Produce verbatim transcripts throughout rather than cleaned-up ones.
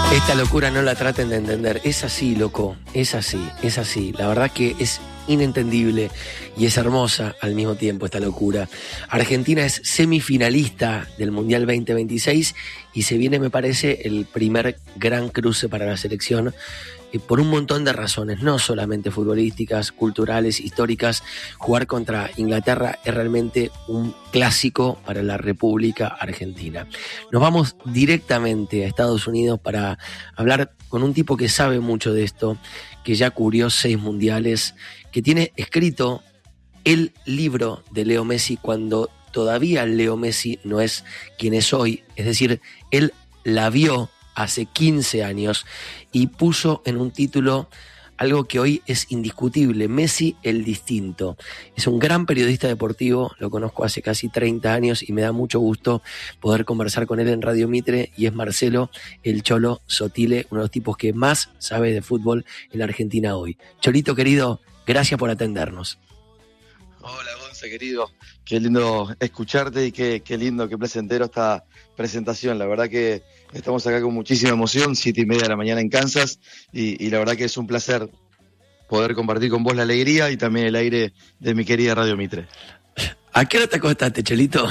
Esta locura no la traten de entender. Es así, loco. Es así, es así. La verdad que es inentendible y es hermosa al mismo tiempo esta locura. Argentina es semifinalista del Mundial veinte veintiséis y se viene, me parece, el primer gran cruce para la selección eh, por un montón de razones, no solamente futbolísticas, culturales, históricas. Jugar contra Inglaterra es realmente un clásico para la República Argentina. Nos vamos directamente a Estados Unidos para hablar con un tipo que sabe mucho de esto, que ya cubrió seis mundiales, que tiene escrito el libro de Leo Messi cuando todavía Leo Messi no es quien es hoy. Es decir, él la vio hace quince años y puso en un título algo que hoy es indiscutible: Messi el distinto. Es un gran periodista deportivo, lo conozco hace casi treinta años y me da mucho gusto poder conversar con él en Radio Mitre, y es Marcelo el Cholo Sotile, uno de los tipos que más sabe de fútbol en la Argentina hoy. Cholito querido, gracias por atendernos. Hola Gonza querido, qué lindo escucharte y qué, qué lindo, qué placentero esta presentación. La verdad que estamos acá con muchísima emoción, siete y media de la mañana en Kansas, y, y la verdad que es un placer poder compartir con vos la alegría y también el aire de mi querida Radio Mitre. ¿A qué hora te acostaste, Cholito?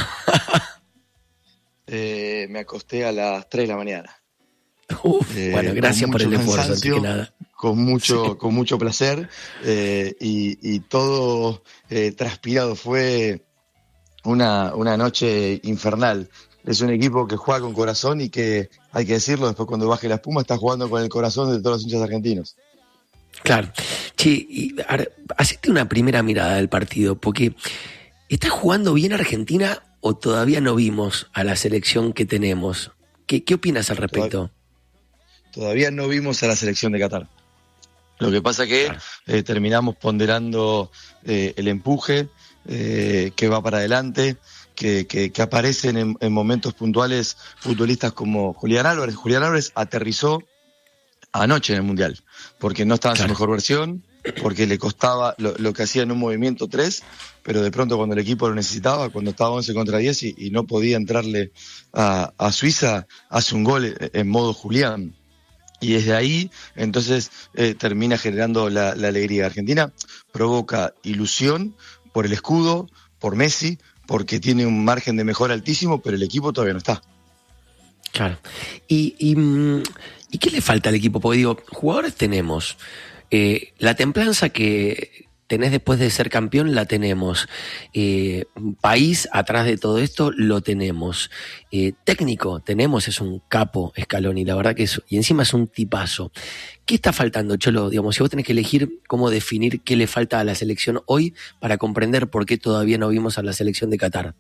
eh, me acosté a las tres de la mañana. Uf, eh, bueno, gracias por el esfuerzo, antes que nada. Con mucho, sí. con mucho placer eh, y, y todo eh, transpirado. Fue una, una noche infernal. Es un equipo que juega con corazón y que, hay que decirlo, después cuando baje la espuma está jugando con el corazón de todos los hinchas argentinos. Claro. Che, y ahora, hacete una primera mirada del partido, porque ¿está jugando bien Argentina o todavía no vimos a la selección que tenemos? ¿Qué, qué opinas al respecto? Todavía, todavía no vimos a la selección de Qatar. Lo que pasa que claro. eh, terminamos ponderando eh, el empuje eh, que va para adelante, que, que, que aparecen en, en momentos puntuales futbolistas como Julián Álvarez. Julián Álvarez aterrizó anoche en el Mundial, porque no estaba en claro. su mejor versión, porque le costaba lo, lo que hacía en un movimiento tres, pero de pronto cuando el equipo lo necesitaba, cuando estaba once contra diez y, y no podía entrarle a, a Suiza, hace un gol en modo Julián. Y desde ahí, entonces, eh, termina generando la, la alegría. Argentina provoca ilusión por el escudo, por Messi, porque tiene un margen de mejora altísimo, pero el equipo todavía no está. Claro. ¿Y, y, y qué le falta al equipo? Porque digo, jugadores tenemos. Eh, la templanza que tenés después de ser campeón la tenemos. Eh, país atrás de todo esto lo tenemos. Eh, técnico tenemos, es un capo Scaloni, la verdad que es, y encima es un tipazo. ¿Qué está faltando, Cholo? Digamos, si vos tenés que elegir cómo definir qué le falta a la selección hoy para comprender por qué todavía no vimos a la selección de Qatar.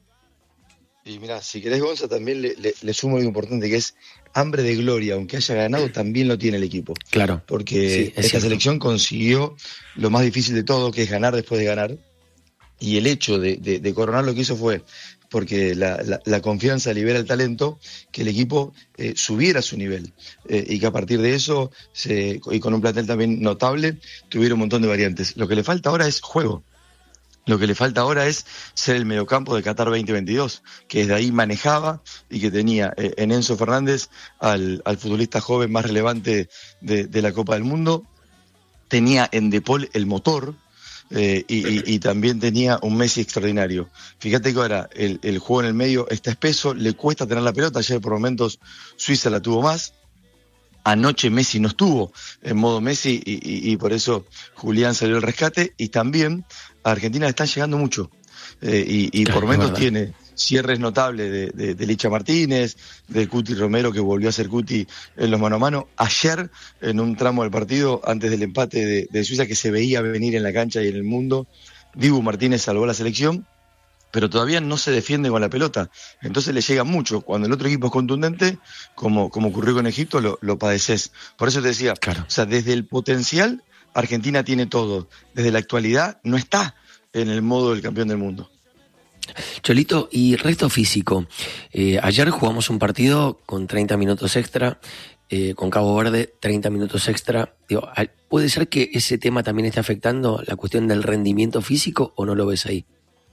Y mirá, si querés, Gonza, también le, le, le sumo algo importante, que es hambre de gloria. Aunque haya ganado, también lo tiene el equipo. Claro. Porque sí, esta cierto. selección consiguió lo más difícil de todo, que es ganar después de ganar. Y el hecho de, de, de coronar lo que hizo fue, porque la, la, la confianza libera el talento, que el equipo eh, subiera su nivel. Eh, y que a partir de eso, se, y con un plantel también notable, tuviera un montón de variantes. Lo que le falta ahora es juego. Lo que le falta ahora es ser el mediocampo de Qatar veinte veintidós, que desde ahí manejaba y que tenía eh, en Enzo Fernández al, al futbolista joven más relevante de, de la Copa del Mundo, tenía en De Paul el motor eh, y, y, y también tenía un Messi extraordinario. Fíjate que ahora el, el juego en el medio está espeso, le cuesta tener la pelota. Ayer por momentos Suiza la tuvo más. Anoche Messi no estuvo en modo Messi y, y, y por eso Julián salió al rescate. Y también a Argentina le están llegando mucho eh, y, y claro, por momentos tiene cierres notables de, de, de Licha Martínez, de Cuti Romero, que volvió a ser Cuti en los mano a mano. Ayer, en un tramo del partido, antes del empate de, de Suiza, que se veía venir en la cancha y en el mundo, Dibu Martínez salvó la selección, pero todavía no se defiende con la pelota. Entonces le llega mucho. Cuando el otro equipo es contundente, como, como ocurrió con Egipto, lo, lo padeces. Por eso te decía, claro. o sea, desde el potencial, Argentina tiene todo. Desde la actualidad, no está en el modo del campeón del mundo. Cholito, y resto físico. Eh, ayer jugamos un partido con treinta minutos extra, eh, con Cabo Verde, treinta minutos extra. Digo, ¿puede ser que ese tema también esté afectando la cuestión del rendimiento físico o no lo ves ahí?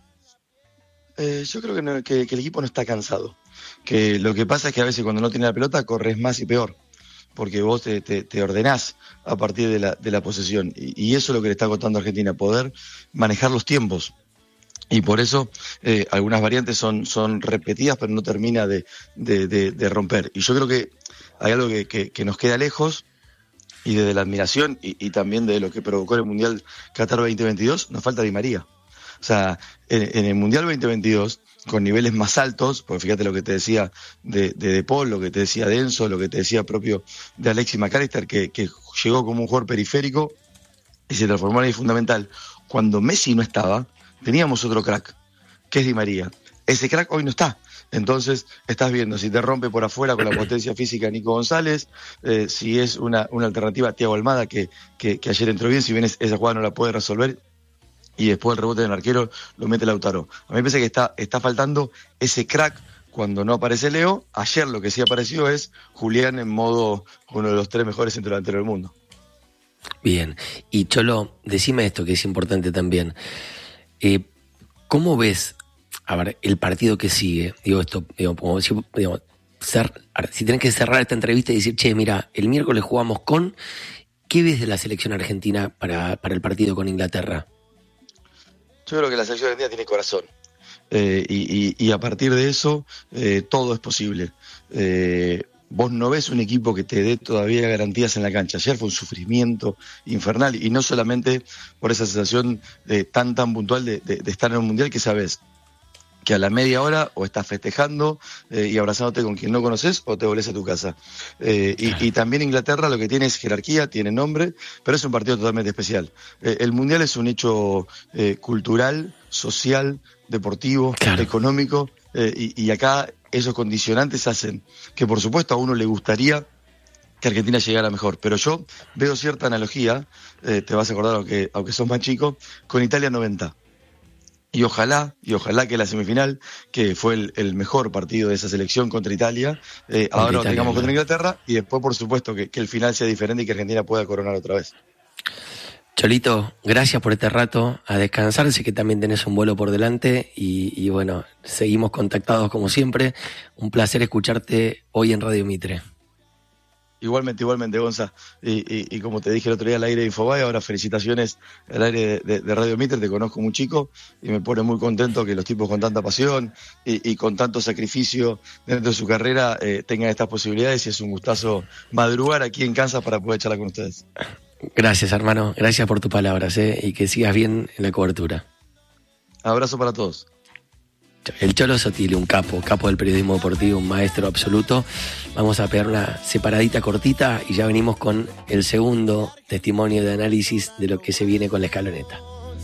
Eh, yo creo que, no, que, que el equipo no está cansado. Que lo que pasa es que a veces cuando no tiene la pelota corres más y peor. porque vos te, te, te ordenás a partir de la, de la posesión. Y, y eso es lo que le está costando a Argentina, poder manejar los tiempos. Y por eso eh, algunas variantes son, son repetidas, pero no termina de, de, de, de romper. Y yo creo que hay algo que, que, que nos queda lejos, y desde la admiración y, y también de lo que provocó el Mundial Qatar veinte veintidós, nos falta Di María. O sea, en, en el Mundial veinte veintidós, con niveles más altos, porque fíjate lo que te decía de, de De Paul, lo que te decía de Enzo, lo que te decía propio de Alexis McAllister, que, que llegó como un jugador periférico y se transformó en el fundamental. Cuando Messi no estaba, teníamos otro crack, que es Di María. Ese crack hoy no está. Entonces estás viendo si te rompe por afuera con la potencia física Nico González, eh, si es una, una alternativa Thiago Almada, que, que, que ayer entró bien, si bien es, esa jugada no la puede resolver, y después el rebote del arquero lo mete Lautaro. A mí me parece que está, está faltando ese crack cuando no aparece Leo. Ayer lo que sí apareció es Julián en modo uno de los tres mejores centrodelanteros del mundo. Bien, y Cholo, decime esto que es importante también. Eh, ¿Cómo ves, a ver, el partido que sigue? Digo esto, digo, como si, digo, cer- si tenés que cerrar esta entrevista y decir, che, mira, el miércoles jugamos con, ¿qué ves de la selección argentina para, para el partido con Inglaterra? Yo creo que la selección argentina tiene corazón. Eh, y, y, y a partir de eso, eh, todo es posible. Eh, vos no ves un equipo que te dé todavía garantías en la cancha. Ayer fue un sufrimiento infernal, y no solamente por esa sensación de, tan tan puntual de, de, de estar en un mundial que sabes que a la media hora o estás festejando eh, y abrazándote con quien no conoces, o te volvés a tu casa. Eh, y, y también Inglaterra lo que tiene es jerarquía, tiene nombre, pero es un partido totalmente especial. Eh, el Mundial es un hecho eh, cultural, social, deportivo, claro, económico, eh, y, y acá esos condicionantes hacen que, por supuesto, a uno le gustaría que Argentina llegara mejor, pero yo veo cierta analogía, eh, te vas a acordar, aunque, aunque sos más chico, con Italia noventa. Y ojalá, y ojalá que la semifinal, que fue el, el mejor partido de esa selección contra Italia, eh, contra ahora Italia, lo tengamos contra Inglaterra, y después, por supuesto, que, que el final sea diferente y que Argentina pueda coronar otra vez. Cholito, gracias por este rato, a descansar, sé que también tenés un vuelo por delante, y, y bueno, seguimos contactados como siempre. Un placer escucharte hoy en Radio Mitre. Igualmente, igualmente, Gonza. Y, y, y como te dije el otro día al aire de Infobae, ahora felicitaciones al aire de, de, de Radio Mitre. Te conozco muy chico y me pone muy contento que los tipos con tanta pasión y, y con tanto sacrificio dentro de su carrera eh, tengan estas posibilidades, y es un gustazo madrugar aquí en Kansas para poder charlar con ustedes. Gracias, hermano. Gracias por tus palabras, ¿eh? Y que sigas bien en la cobertura. Abrazo para todos. El Cholo Sotile, un capo, capo del periodismo deportivo, un maestro absoluto. Vamos a pegar una separadita cortita y ya venimos con el segundo testimonio de análisis de lo que se viene con la escaloneta.